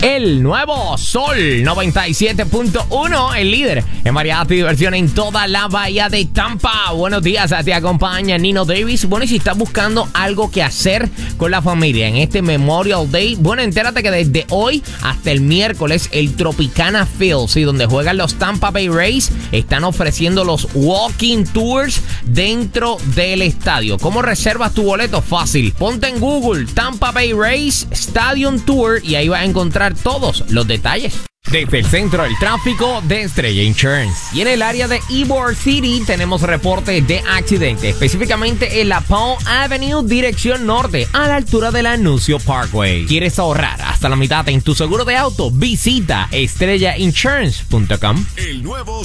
El nuevo Sol 97.1, el líder en variedad y diversión en toda la bahía de Tampa. Buenos días, te acompaña Nino Davis. Bueno, y si estás buscando algo que hacer con la familia en este Memorial Day, bueno, entérate que desde hoy hasta el miércoles el Tropicana Field, ¿sí?, donde juegan los Tampa Bay Rays, están ofreciendo los walking tours dentro del estadio. ¿Cómo reservas tu boleto? Fácil. Ponte en Google Tampa Bay Rays Stadium Tour y ahí vas a encontrar todos los detalles. Desde el centro del tráfico de Estrella Insurance. Y en el área de Ybor City tenemos reportes de accidente, específicamente en la Palm Avenue, dirección norte, a la altura del Anuncio Parkway. ¿Quieres ahorrar hasta la mitad en tu seguro de auto? Visita estrellainsurance.com. El nuevo